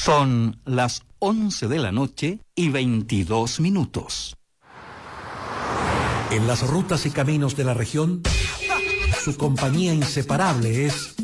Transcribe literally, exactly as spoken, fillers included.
Son las once de la noche y veintidós minutos. En las rutas y caminos de la región, su compañía inseparable es